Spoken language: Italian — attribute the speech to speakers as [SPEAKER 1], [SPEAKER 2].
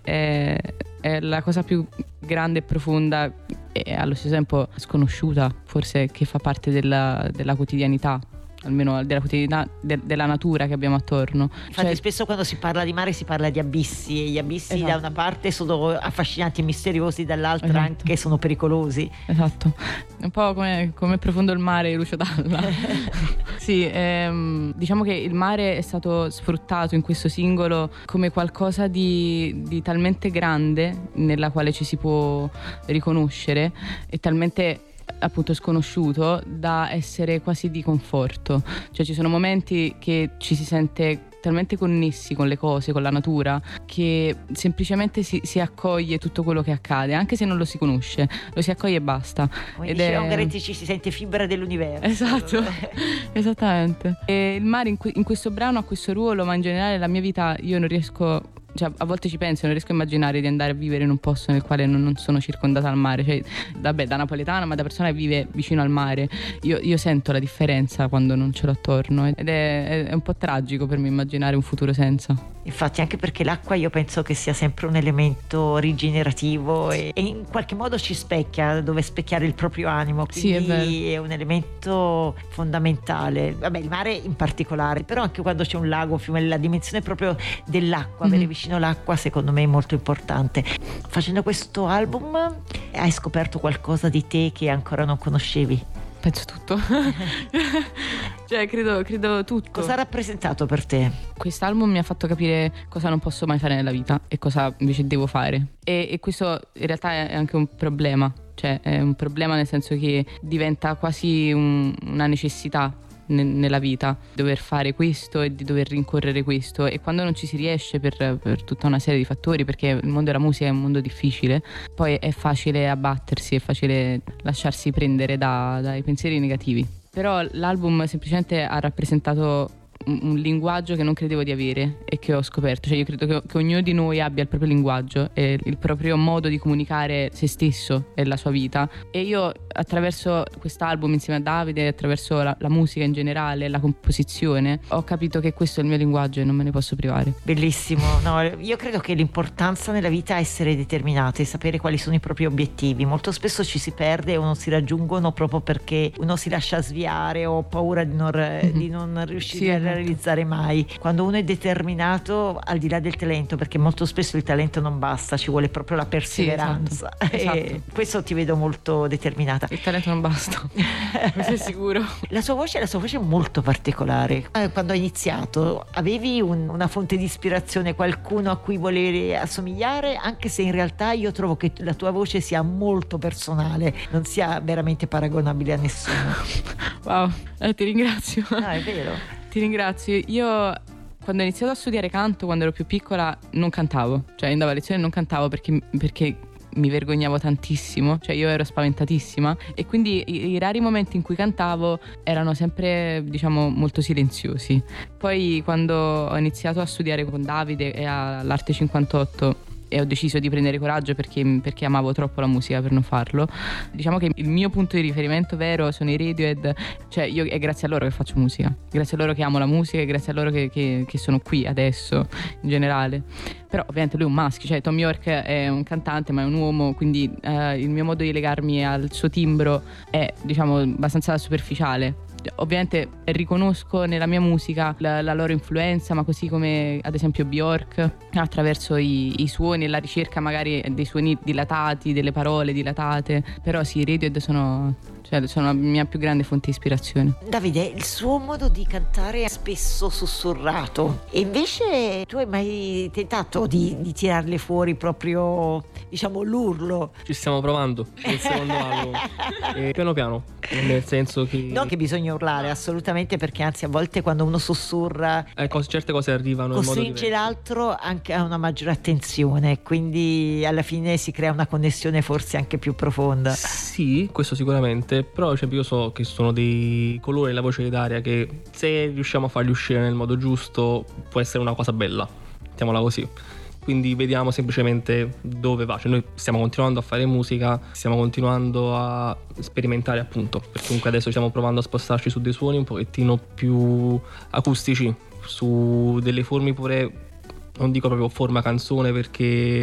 [SPEAKER 1] è la cosa più grande e profonda e allo stesso tempo sconosciuta, forse, che fa parte della quotidianità, almeno della quotidianità della natura che abbiamo attorno.
[SPEAKER 2] Infatti spesso quando si parla di mare si parla di abissi, e gli abissi
[SPEAKER 1] esatto.
[SPEAKER 2] Da una parte sono affascinanti e misteriosi, dall'altra
[SPEAKER 1] esatto.
[SPEAKER 2] anche sono pericolosi.
[SPEAKER 1] Esatto, un po' come profondo il mare Lucio Dalla. Sì, diciamo che il mare è stato sfruttato in questo singolo come qualcosa di talmente grande nella quale ci si può riconoscere e talmente appunto sconosciuto da essere quasi di conforto. Cioè ci sono momenti che ci si sente talmente connessi con le cose, con la natura, che semplicemente si accoglie tutto quello che accade, anche se non lo si conosce, lo si accoglie e basta.
[SPEAKER 2] Come diceva Ungaretti, ci si sente fibra dell'universo.
[SPEAKER 1] Esatto, esattamente. E il mare in questo brano ha questo ruolo, ma in generale la mia vita io non riesco... Cioè, a volte ci penso, non riesco a immaginare di andare a vivere in un posto nel quale non sono circondata al mare. Cioè, vabbè, da napoletana, ma da persona che vive vicino al mare, io sento la differenza quando non ce l'ho attorno, ed è un po' tragico per me immaginare un futuro senza.
[SPEAKER 2] Infatti, anche perché l'acqua io penso che sia sempre un elemento rigenerativo e in qualche modo ci specchia, dove specchiare il proprio animo, quindi
[SPEAKER 1] sì,
[SPEAKER 2] è un elemento fondamentale. Vabbè, il mare in particolare, però anche quando c'è un lago, un fiume, la dimensione proprio dell'acqua, avere vicino l'acqua, secondo me è molto importante. Facendo questo album hai scoperto qualcosa di te che ancora non conoscevi?
[SPEAKER 1] Penso tutto. Cioè credo tutto.
[SPEAKER 2] Cosa ha rappresentato per te?
[SPEAKER 1] Quest'album mi ha fatto capire cosa non posso mai fare nella vita e cosa invece devo fare, e questo in realtà è anche un problema. Cioè è un problema nel senso che diventa quasi una necessità nella vita, dover fare questo e di dover rincorrere questo, e quando non ci si riesce per tutta una serie di fattori, perché il mondo della musica è un mondo difficile, poi è facile abbattersi, è facile lasciarsi prendere dai pensieri negativi. Però l'album semplicemente ha rappresentato un linguaggio che non credevo di avere e che ho scoperto. Cioè io credo che ognuno di noi abbia il proprio linguaggio e il proprio modo di comunicare se stesso e la sua vita, e io attraverso quest'album insieme a Davide, attraverso la musica in generale, la composizione, ho capito che questo è il mio linguaggio e non me ne posso privare.
[SPEAKER 2] Bellissimo. No, io credo che l'importanza nella vita è essere determinati, sapere quali sono i propri obiettivi. Molto spesso ci si perde o non si raggiungono proprio perché uno si lascia sviare o ha paura di non riuscire a realizzare mai. Quando uno è determinato, al di là del talento, perché molto spesso il talento non basta, ci vuole proprio la perseveranza.
[SPEAKER 1] Sì, esatto.
[SPEAKER 2] Questo ti vedo molto determinata.
[SPEAKER 1] Il talento non basta, questo è sicuro.
[SPEAKER 2] La sua voce è molto particolare. Quando hai iniziato avevi una fonte di ispirazione, qualcuno a cui volevi assomigliare, anche se in realtà io trovo che la tua voce sia molto personale, non sia veramente paragonabile a nessuno.
[SPEAKER 1] Wow, ti ringrazio.
[SPEAKER 2] No, è vero.
[SPEAKER 1] Ti ringrazio. Io quando ho iniziato a studiare canto, quando ero più piccola, non cantavo. Cioè andavo a lezione e non cantavo perché mi vergognavo tantissimo. Cioè io ero spaventatissima, e quindi i rari momenti in cui cantavo erano sempre, diciamo, molto silenziosi. Poi quando ho iniziato a studiare con Davide e all'Arte 58 e ho deciso di prendere coraggio perché amavo troppo la musica per non farlo, diciamo che il mio punto di riferimento vero sono i Radiohead. Cioè è grazie a loro che faccio musica, grazie a loro che amo la musica e grazie a loro che sono qui adesso in generale. Però ovviamente lui è un maschio, cioè Thom Yorke è un cantante ma è un uomo, quindi il mio modo di legarmi al suo timbro è, diciamo, abbastanza superficiale. Ovviamente riconosco nella mia musica la loro influenza, ma così come ad esempio Bjork, attraverso i suoni e la ricerca magari dei suoni dilatati, delle parole dilatate. Però sì, i Radiohead sono la mia più grande fonte di ispirazione.
[SPEAKER 2] Davide, il suo modo di cantare è spesso sussurrato, e invece tu hai mai tentato di tirarle fuori proprio, diciamo, l'urlo?
[SPEAKER 3] Ci stiamo provando nel secondo album, piano piano, nel senso che
[SPEAKER 2] non che bisogna urlare assolutamente, perché anzi a volte quando uno sussurra
[SPEAKER 3] certe cose arrivano in modo
[SPEAKER 2] costringe
[SPEAKER 3] diverso.
[SPEAKER 2] l'altro anche a una maggiore attenzione, quindi alla fine si crea una connessione forse anche più profonda.
[SPEAKER 3] Sì, questo sicuramente, però io so che sono dei colori nella voce di Daria che, se riusciamo a farli uscire nel modo giusto, può essere una cosa bella, mettiamola così. Quindi vediamo semplicemente dove va. Cioè noi stiamo continuando a fare musica, stiamo continuando a sperimentare, appunto, perché comunque adesso stiamo provando a spostarci su dei suoni un pochettino più acustici, su delle forme pure, non dico proprio forma canzone perché